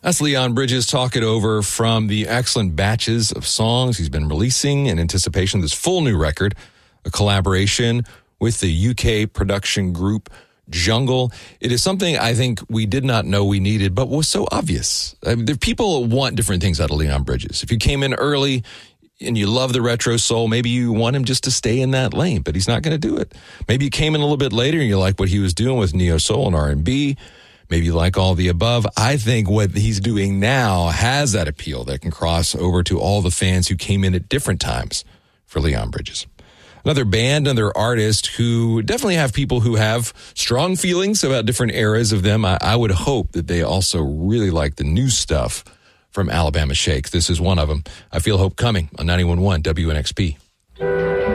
That's Leon Bridges talking over from the excellent batches of songs he's been releasing in anticipation of this full new record, a collaboration with the UK production group Jungle. It is something I think we did not know we needed, but was so obvious. I mean, people want different things out of Leon Bridges. If you came in early and you love the retro soul, maybe you want him just to stay in that lane, but he's not going to do it. Maybe you came in a little bit later and you like what he was doing with neo soul and R&B. Maybe you like all the above. I think what he's doing now has that appeal that can cross over to all the fans who came in at different times for Leon Bridges. Another band, another artist who definitely have people who have strong feelings about different eras of them. I would hope that they also really like the new stuff from Alabama Shakes. This is one of them. I Feel Hope Coming on 91.1 WNXP.